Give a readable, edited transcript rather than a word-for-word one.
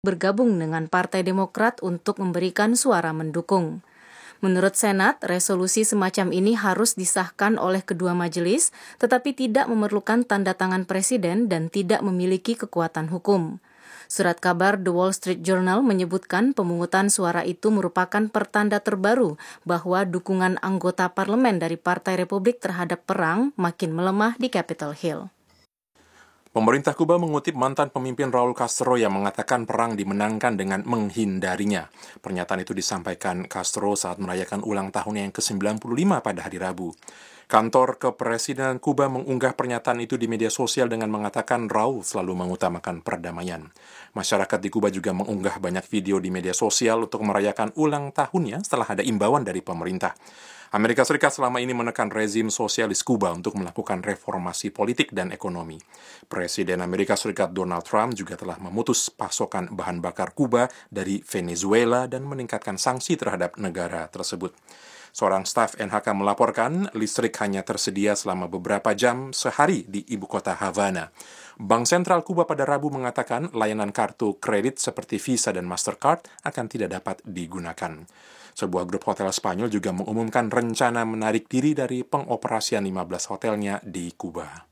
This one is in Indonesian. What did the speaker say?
bergabung dengan Partai Demokrat untuk memberikan suara mendukung. Menurut Senat, resolusi semacam ini harus disahkan oleh kedua majelis, tetapi tidak memerlukan tanda tangan Presiden dan tidak memiliki kekuatan hukum. Surat kabar The Wall Street Journal menyebutkan pemungutan suara itu merupakan pertanda terbaru bahwa dukungan anggota parlemen dari Partai Republik terhadap perang makin melemah di Capitol Hill. Pemerintah Kuba mengutip mantan pemimpin Raul Castro yang mengatakan perang dimenangkan dengan menghindarinya. Pernyataan itu disampaikan Castro saat merayakan ulang tahun yang ke-95 pada hari Rabu. Kantor Kepresidenan Kuba mengunggah pernyataan itu di media sosial dengan mengatakan Raul selalu mengutamakan perdamaian. Masyarakat di Kuba juga mengunggah banyak video di media sosial untuk merayakan ulang tahunnya setelah ada imbauan dari pemerintah. Amerika Serikat selama ini menekan rezim sosialis Kuba untuk melakukan reformasi politik dan ekonomi. Presiden Amerika Serikat Donald Trump juga telah memutus pasokan bahan bakar Kuba dari Venezuela dan meningkatkan sanksi terhadap negara tersebut. Seorang staf NHK melaporkan listrik hanya tersedia selama beberapa jam sehari di ibu kota Havana. Bank Sentral Kuba pada Rabu mengatakan layanan kartu kredit seperti Visa dan Mastercard akan tidak dapat digunakan. Sebuah grup hotel Spanyol juga mengumumkan rencana menarik diri dari pengoperasian 15 hotelnya di Kuba.